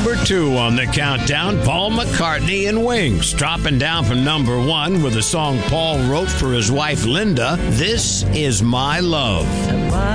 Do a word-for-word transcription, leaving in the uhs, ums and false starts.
number two on the countdown, Paul McCartney and Wings. Dropping down from number one with a song Paul wrote for his wife Linda, This Is My Love.